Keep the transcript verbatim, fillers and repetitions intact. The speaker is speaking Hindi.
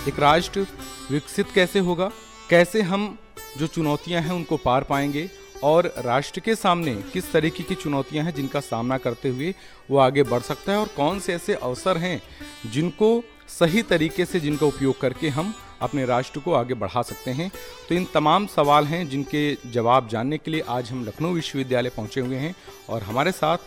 एक राष्ट्र विकसित कैसे होगा, कैसे हम जो चुनौतियां हैं उनको पार पाएंगे और राष्ट्र के सामने किस तरीके की चुनौतियां हैं जिनका सामना करते हुए वो आगे बढ़ सकता है और कौन से ऐसे अवसर हैं जिनको सही तरीके से जिनका उपयोग करके हम अपने राष्ट्र को आगे बढ़ा सकते हैं। तो इन तमाम सवाल हैं जिनके जवाब जानने के लिए आज हम लखनऊ विश्वविद्यालय पहुंचे हुए हैं और हमारे साथ